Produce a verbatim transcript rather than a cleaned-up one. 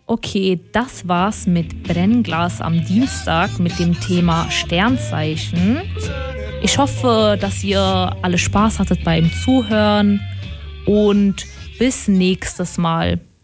Okay, das war's mit Brennglas am Dienstag mit dem Thema Sternzeichen. Ich hoffe, dass ihr alle Spaß hattet beim Zuhören und bis nächstes Mal.